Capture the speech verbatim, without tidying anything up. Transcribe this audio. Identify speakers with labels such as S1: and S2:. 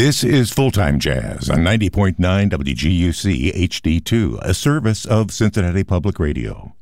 S1: This is Full-Time Jazz on ninety point nine W G U C H D two, a service of Cincinnati Public Radio.